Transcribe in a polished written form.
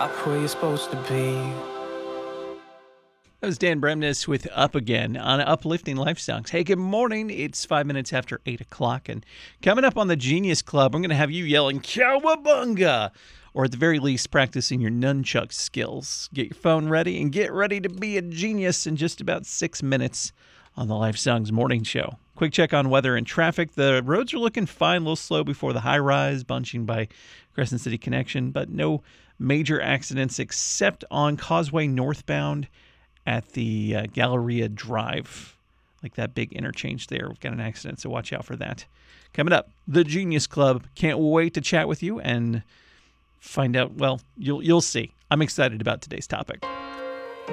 stop where you're supposed to be. That was Dan Bremnes with Up Again on Uplifting Life Songs. Hey, good morning. It's 5 minutes after 8 o'clock. And coming up on the Genius Club, I'm going to have you yelling, Cowabunga! Or at the very least, practicing your nunchuck skills. Get your phone ready and get ready to be a genius in just about 6 minutes on the Life Songs Morning Show. Quick check on weather and traffic. The roads are looking fine, a little slow before the high rise, bunching by Crescent City Connection, but no major accidents except on Causeway northbound at the Galleria Drive, like that big interchange there. We've got an accident, so watch out for that. Coming up, the Genius Club. Can't wait to chat with you and find out, well, you'll see. I'm excited about today's topic.